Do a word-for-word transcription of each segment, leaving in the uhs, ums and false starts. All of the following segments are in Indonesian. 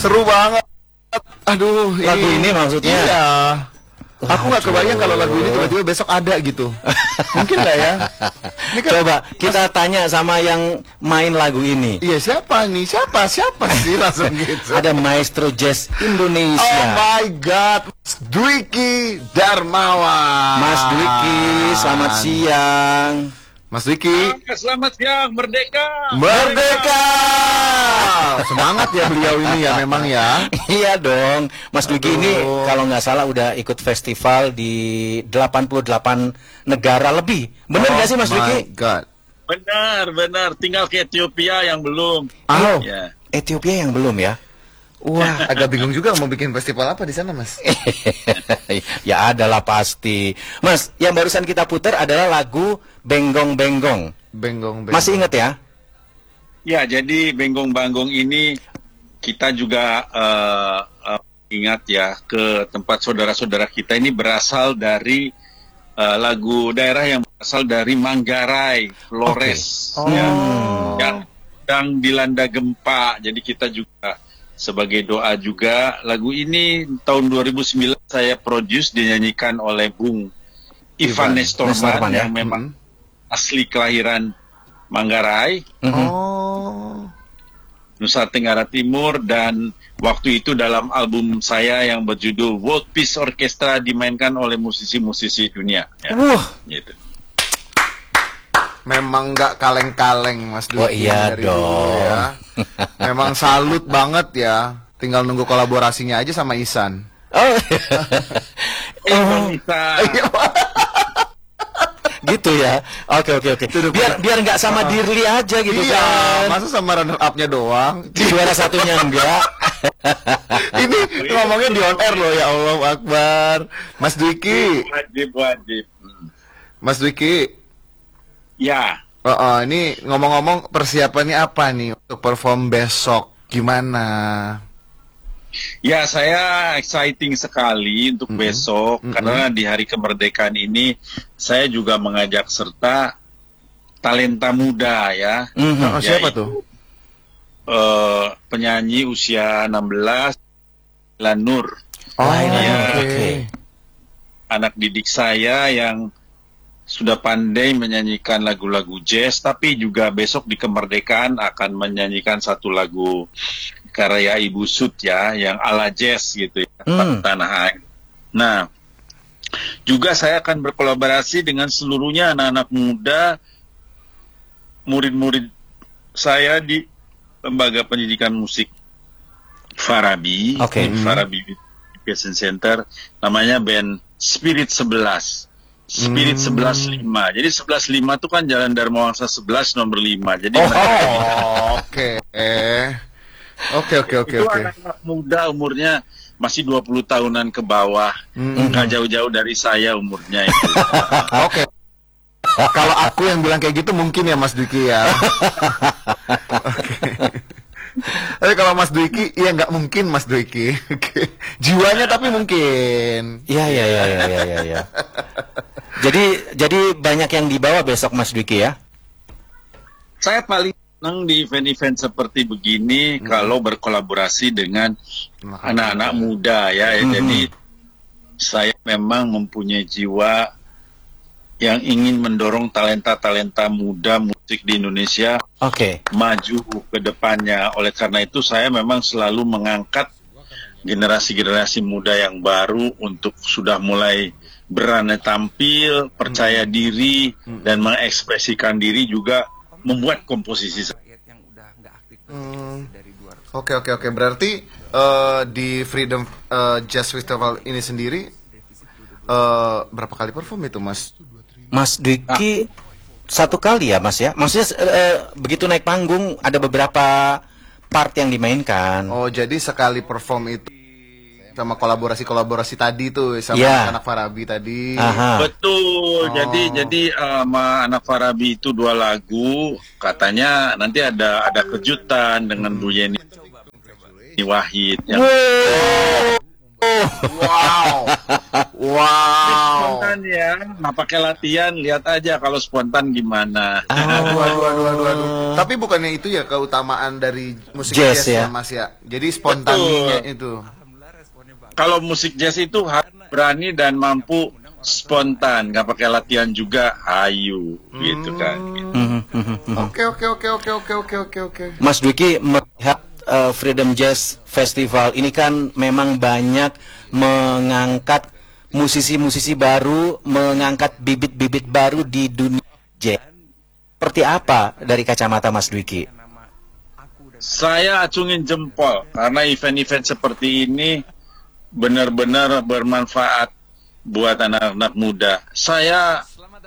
Seru banget. Aduh, Lagu ini maksudnya? Iya. Aku nggak kebayang kalau lagu ini tiba-tiba besok ada gitu. Mungkin nggak ya? Ini kan coba kita mas... tanya sama yang main lagu ini. Iya, siapa nih? Siapa? Siapa sih langsung gitu? Ada Maestro Jazz Indonesia. Oh my God, Mas Dwiki Darmawan. Mas Dwiki, selamat siang. Mas Dwiki. Selamat siang, merdeka. Merdeka. Semangat ya beliau ini ya memang ya. Iya dong. Mas Dwiki ini kalau nggak salah udah ikut festival di delapan puluh delapan negara lebih. Benar nggak oh sih Mas Dwiki? God. Benar, benar. Tinggal ke Ethiopia yang belum. Oh, ya. Ethiopia yang belum ya? Wah, agak bingung juga mau bikin festival apa di sana, Mas. Ya adalah pasti. Mas, yang barusan kita putar adalah lagu Benggong Benggong. Benggong Benggong. Masih ingat ya? Ya, jadi Benggong Benggong ini kita juga uh, uh, ingat ya ke tempat saudara-saudara kita ini berasal dari uh, lagu daerah yang berasal dari Manggarai, Flores, okay. oh. ya, yang sedang dilanda gempa. Jadi kita juga sebagai doa juga lagu ini tahun dua ribu sembilan saya produce dinyanyikan oleh Bung Ivan, Ivan Nestorman yang ya? memang hmm. asli kelahiran Manggarai, mm-hmm. oh. Nusa Tenggara Timur, dan waktu itu dalam album saya yang berjudul World Peace Orchestra dimainkan oleh musisi-musisi dunia. Ya. Uh. Gitu. Memang nggak kaleng-kaleng Mas Dwiki. Oh iya dong. Dulu, ya. Memang salut banget ya. Tinggal nunggu kolaborasinya aja sama Ihsan. Oh. oh. Ihsan. Gitu ya. Oke oke oke. Biar biar nggak sama uh, Dirli aja gitu iya, kan. Masa sama runner up-nya doang. Juara satunya enggak. Ini ngomongnya di on air loh, ya Allah Akbar. Mas Dwiki. Wajib wajib. Mas Dwiki. Ya. Oh, oh, ini ngomong-ngomong persiapannya apa nih untuk perform besok? Gimana? Ya, saya exciting sekali untuk mm-hmm. besok mm-hmm. karena di hari kemerdekaan ini saya juga mengajak serta talenta muda ya. Mm-hmm. Oh, siapa tuh? Uh, penyanyi usia enam belas, Lanur. Oh, ya, okay. Anak didik saya yang sudah pandai menyanyikan lagu-lagu jazz, tapi juga besok di kemerdekaan akan menyanyikan satu lagu karya Ibu Sut ya, yang ala jazz gitu ya, hmm. tanah air. Nah, juga saya akan berkolaborasi dengan seluruhnya anak-anak muda, murid-murid saya di Lembaga Pendidikan Musik Farabi, okay. Farabi Education Center, namanya band Spirit sebelas. Spirit hmm. sebelas lima. Jadi sebelas lima itu kan Jalan Dharma Wangsa sebelas nomor lima. Jadi oh, oke. Oke oke oke itu oke. Anak muda umurnya masih dua puluh tahunan ke bawah. Hmm. Nggak jauh-jauh dari saya umurnya itu. Oke. Okay. Kalau aku yang bilang kayak gitu mungkin ya Mas Dwiki ya. Oke. Tapi kalau Mas Dwiki, ya nggak mungkin Mas Dwiki. Jiwanya tapi mungkin. Iya iya iya iya iya ya. Jadi jadi banyak yang dibawa besok Mas Dwiki ya? Saya paling senang di event-event seperti begini hmm. kalau berkolaborasi dengan anak-anak muda ya. Hmm. Jadi saya memang mempunyai jiwa yang ingin mendorong talenta-talenta muda musik di Indonesia okay. maju ke depannya. Oleh karena itu saya memang selalu mengangkat generasi-generasi muda yang baru untuk sudah mulai berani tampil, percaya hmm. diri, hmm. dan mengekspresikan diri, juga membuat komposisi. Hmm. Oke oke oke. Berarti uh, di Freedom uh, Jazz Festival ini sendiri uh, berapa kali perform itu Mas? Mas Dwiki ah. satu kali ya Mas ya? Maksudnya uh, begitu naik panggung ada beberapa part yang dimainkan. Oh jadi sekali perform itu sama kolaborasi-kolaborasi tadi tuh sama yeah. anak Farabi tadi. Aha. Betul. Oh. Jadi jadi sama anak Farabi itu dua lagu. Katanya nanti ada ada kejutan dengan Bu Yeni Wahid. Yang... Wow. Wow. Wow. Spontan ya, nggak pakai latihan, lihat aja kalau spontan gimana. Aduh, aduh, aduh, aduh, aduh. Tapi bukannya itu ya keutamaan dari musik Jazz, jazz, ya, ya? Mas ya. Jadi spontaninya itu. Kalau musik jazz itu harus berani dan mampu spontan, nggak pakai latihan juga, ayu, gitu kan. Oke, oke, oke, oke, oke, oke, oke, oke. Mas Dwiki melihat uh, Freedom Jazz Festival ini kan memang banyak mengangkat musisi-musisi baru, mengangkat bibit-bibit baru di dunia jazz. Seperti apa dari kacamata Mas Dwiki? Saya acungin jempol karena event-event seperti ini benar-benar bermanfaat buat anak-anak muda. Saya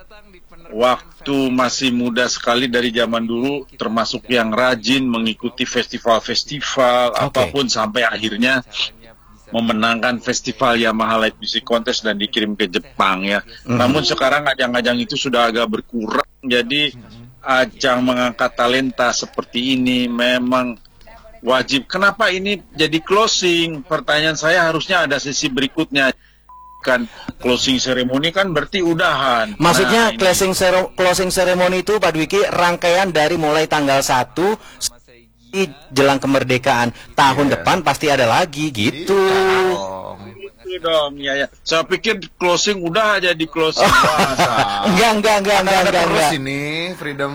waktu masih muda sekali dari zaman dulu termasuk yang rajin mengikuti festival-festival Oke. apapun sampai akhirnya memenangkan festival Yamaha Light Music Contest dan dikirim ke Jepang ya. Namun sekarang ajang-ajang itu sudah agak berkurang, jadi ajang mengangkat talenta seperti ini memang wajib. Kenapa ini jadi closing? Pertanyaan saya harusnya ada sesi berikutnya. Kan closing ceremony kan berarti udahan. Maksudnya Nah, ini- closing cero- closing ceremony itu Pak Dwiki rangkaian dari mulai tanggal satu sampai jelang kemerdekaan. Tahun Iya. depan pasti ada lagi gitu. Oh. Itu dong, ya ya. Saya pikir closing udah aja di closing. Masa? Enggak, enggak, enggak, enggak, Ada enggak, terus enggak. ini Freedom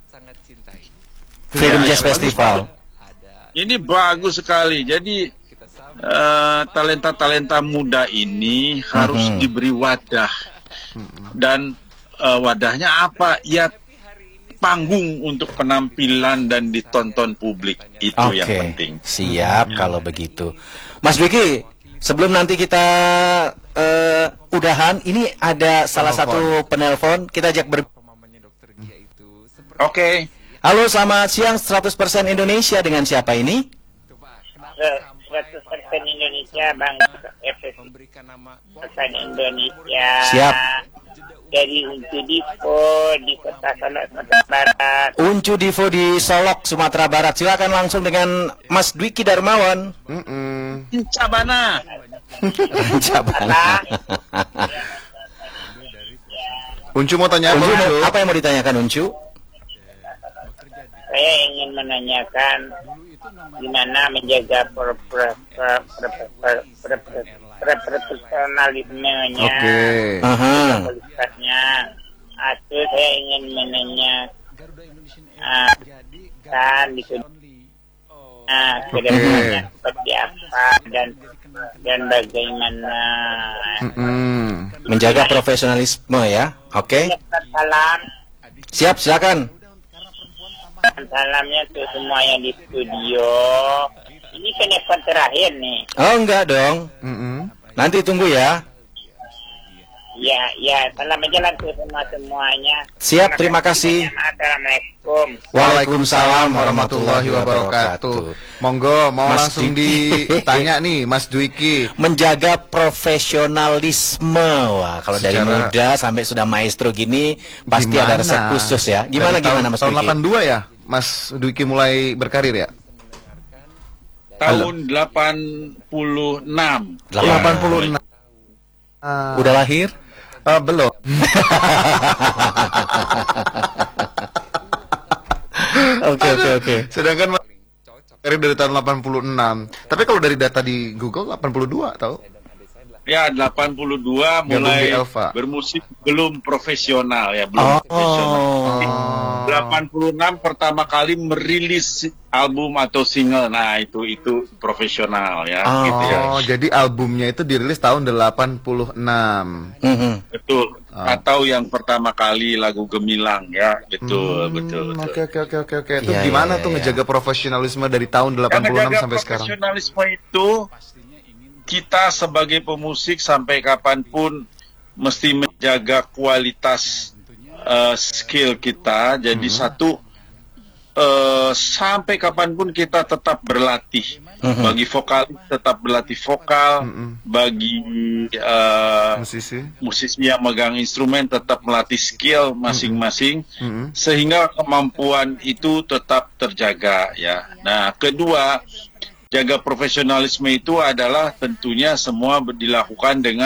Freedom Ya, Jazz ya, Festival. Ini bagus sekali. Jadi eh, talenta-talenta muda ini harus Mhm. diberi wadah. Dan eh, wadahnya apa? Ya panggung untuk penampilan dan ditonton publik. Itu Oke, yang penting. siap kalau begitu. Mas Dwiki, sebelum nanti kita eh, udahan, ini ada salah satu penelpon, kita ajak ber... Oke. Halo, selamat siang, seratus persen Indonesia, dengan siapa ini? seratus persen Indonesia, Bang F S persen Indonesia. Siap. Dari Uncu Divo di Kota Solok, Sumatera Barat. Uncu Divo di Solok, Sumatera Barat. Silakan langsung dengan Mas Dwiki Darmawan. Mm-mm. Cabana. Cabana. Uncu mau tanya apa, Uncu, Uncu? mau- apa yang mau ditanyakan Uncu? Saya ingin menanyakan gimana menjaga per- per- per- per- per- per- per- per- profesionalismenya, Oke. Aha. kualitasnya. Atau saya ingin menanya ah, kan di ah, kedepannya seperti apa dan dan bagaimana. Mm-mm. Menjaga profesionalisme ya. Oke. Salam. Siap, silakan. Salamnya tuh semuanya di studio. Ini telepon terakhir nih. Oh, enggak dong. Mm-mm. Nanti tunggu ya. Ya, ya. Salam aja lah tuh semua semuanya. Siap, terima kasih. Assalamualaikum. Waalaikumsalam warahmatullahi wabarakatuh. Monggo, mau Mas langsung Dwiki. ditanya nih, Mas Dwiki. Menjaga profesionalisme. Wah, kalau dari Secara- muda sampai sudah maestro gini pasti ada Gimana? resep khusus ya. Gimana Dari gimana tahun, Mas tahun Dwiki? delapan puluh dua ya, Mas Dwiki mulai berkarir ya? Tahun delapan puluh enam. delapan puluh enam. Udah lahir? Ah, belum. Oke oke oke. Sedangkan Mas karir dari tahun delapan puluh enam. Tapi kalau dari data di Google delapan puluh dua tahu? Ya, delapan puluh dua Gabung mulai di Elva. bermusik belum profesional ya, belum Oh. profesional. delapan puluh enam pertama kali merilis album atau single. Nah, itu itu profesional ya, Oh. gitu ya. Oh, jadi albumnya itu dirilis tahun delapan puluh enam. Mhm. Betul. Atau yang pertama kali lagu Gemilang ya, betul, betul, Hmm, betul. Oke, oke, oke, oke, oke. Itu Iya, gimana iya, tuh iya. ngejaga profesionalisme dari tahun delapan puluh enam Karena sampai jaga sekarang? profesionalisme itu kita sebagai pemusik sampai kapanpun mesti menjaga kualitas uh, skill kita. Jadi Hmm. satu uh, sampai kapanpun kita tetap berlatih. Mhm. Bagi vokal tetap berlatih vokal. Mhm. Bagi uh, Musisi. musisi yang megang instrumen tetap melatih skill masing-masing. Mhm. Sehingga kemampuan itu tetap terjaga ya. Nah, kedua, jaga profesionalisme itu adalah tentunya semua dilakukan dengan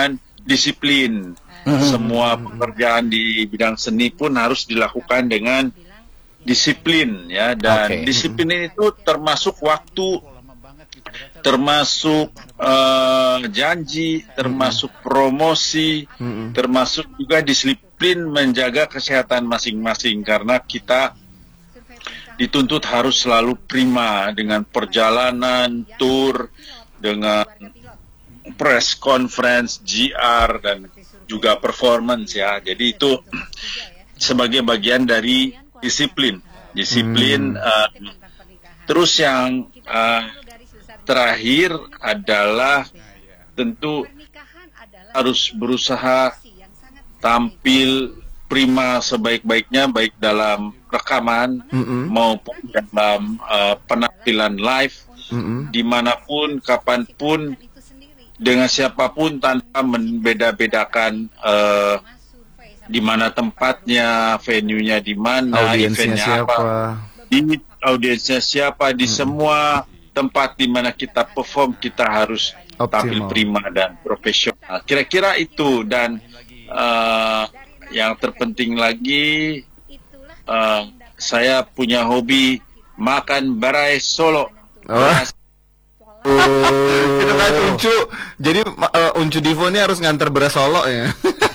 disiplin. Semua pekerjaan di bidang seni pun harus dilakukan dengan disiplin ya, dan Oke. disiplin itu termasuk waktu, termasuk uh, janji, termasuk promosi, termasuk juga disiplin menjaga kesehatan masing-masing, karena kita dituntut harus selalu prima dengan perjalanan, tour, dengan press conference, G R, dan juga performance ya. Jadi itu sebagai bagian dari disiplin. Disiplin. Uh, terus yang uh, terakhir adalah tentu harus berusaha tampil prima sebaik-baiknya, baik dalam rekaman Mm-mm. maupun dalam uh, penampilan live, Mm-mm. dimanapun, kapanpun, dengan siapapun, tanpa membeda-bedakan uh, di mana tempatnya, venue-nya di mana, Audiensnya eventnya siapa? apa, di audiensnya siapa, di semua tempat di mana kita perform kita harus tampil Optimal. prima dan profesional. Kira-kira itu, dan uh, yang terpenting lagi, uh, saya punya hobi makan barai Solo. Oh. Itu kan Uncu. Jadi uh, Uncu Divo ini harus nganter beras Solo ya.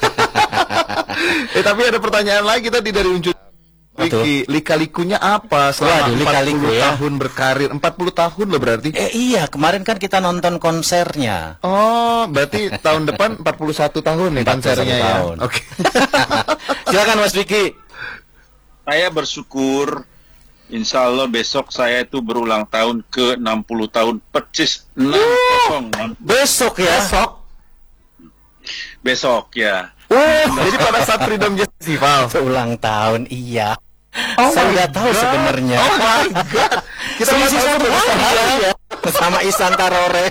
eh tapi ada pertanyaan lagi tadi dari Uncu. Liki, lika-likunya apa selama Waduh, empat lika-liku puluh ya. tahun berkarir? empat puluh tahun loh berarti. Eh iya, kemarin kan kita nonton konsernya. Oh, berarti tahun depan empat puluh satu tahun nih empat puluh satu konsernya ya. tahun. Oke. Silakan Mas Vicky. Saya bersyukur, insya Allah besok saya itu berulang tahun ke enam puluh tahun, persis enam puluh. Besok ya. Besok. Besok ya. Oh, jadi pada saat Freedom Jazz Festival. Ulang tahun, iya. Oh Saya my nggak tahu God. sebenarnya. Oh my god. Kita Selisih nggak tahu satu baru hari sehari ya. Sama Isan Tarore.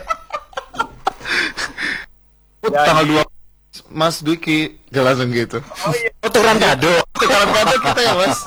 Tanggal dua Mas Dwiki gak langsung gitu. Tukeran kado. Tukeran kado kita ya Mas.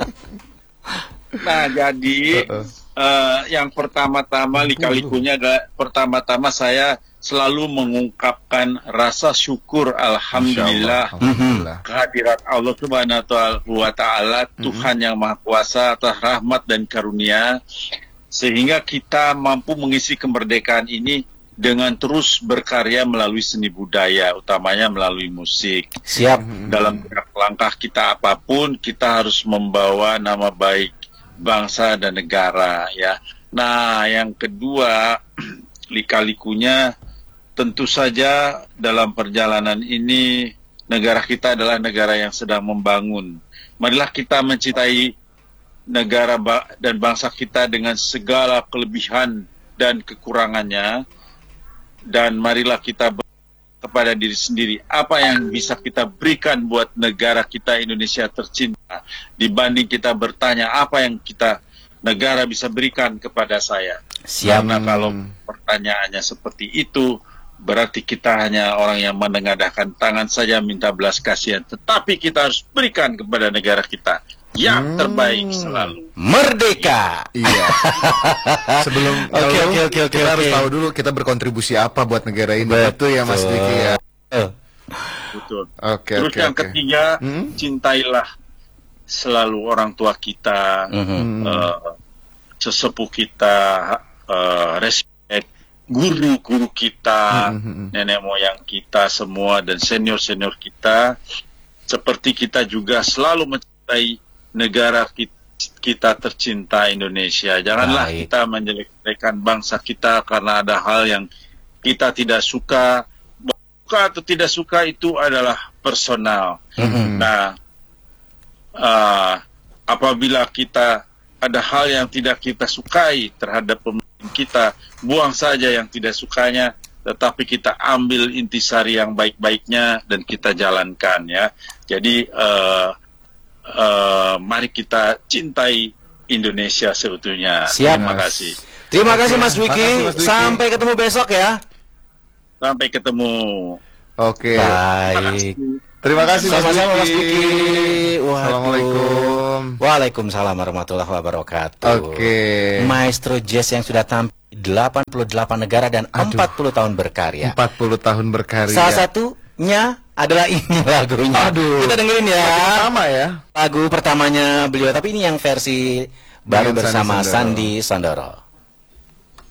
Nah, jadi Uh-uh. eh, yang pertama-tama lika-likunya adalah pertama-tama saya selalu mengungkapkan rasa syukur, alhamdulillah, Alhamdulillah. kehadirat Allah Subhanahu wa Ta'ala, Tuhan yang Maha Kuasa, atas rahmat dan karunia, sehingga kita mampu mengisi kemerdekaan ini dengan terus berkarya melalui seni budaya, utamanya melalui musik. Siap. Dalam gerak langkah kita apapun, kita harus membawa nama baik bangsa dan negara ya. Nah, yang kedua, lika-likunya tentu saja dalam perjalanan ini negara kita adalah negara yang sedang membangun. Marilah kita mencintai negara ba- dan bangsa kita dengan segala kelebihan dan kekurangannya, dan marilah kita ber- kepada diri sendiri apa yang bisa kita berikan buat negara kita Indonesia tercinta, dibanding kita bertanya apa yang kita negara bisa berikan kepada saya. Siap. Karena kalau pertanyaannya seperti itu, berarti kita hanya orang yang menengadahkan tangan saja minta belas kasihan, tetapi kita harus berikan kepada negara kita yang terbaik selalu. Merdeka. Iya. Sebelum Oke, kalau oke, oke, oke, kita harus oke. tahu dulu kita berkontribusi apa buat negara ini. Betul ya Mas Diki ya. Eh, Betul. Oke Terus oke yang oke. ketiga, Hmm? cintailah selalu orang tua kita, mhm. eh, sesepuh kita, eh, respect guru-guru kita, Mhm. nenek moyang kita semua, dan senior-senior kita, seperti kita juga selalu mencintai negara kita, kita tercinta Indonesia. Janganlah Baik. kita menjelek-jelekan bangsa kita karena ada hal yang kita tidak suka. Suka atau tidak suka itu adalah personal. Mhm. Nah, uh, apabila kita ada hal yang tidak kita sukai terhadap pemimpin kita, buang saja yang tidak sukanya, tetapi kita ambil intisari yang baik-baiknya dan kita jalankan ya. Jadi uh, uh, mari kita cintai Indonesia seutuhnya. Siap. Terima kasih. Terima kasih Mas Terima Wiki. kasih, Mas Dwiki. Sampai ketemu besok ya. Sampai ketemu. Oke. Baik. Terima kasih Mas Sama-sama Mas Diki. Wiki. Waduh. Assalamualaikum. Waalaikumsalam warahmatullahi wabarakatuh. Oke. Maestro jazz yang sudah tampil di delapan puluh delapan negara dan Aduh. empat puluh tahun berkarya. empat puluh tahun berkarya. Salah satu nya adalah ini lagunya. Aduh. Kita dengerin ya. Sama ya. Lagu pertamanya beliau, tapi ini yang versi baru Dengan bersama Sandy Sandoro. Sandy Sandoro.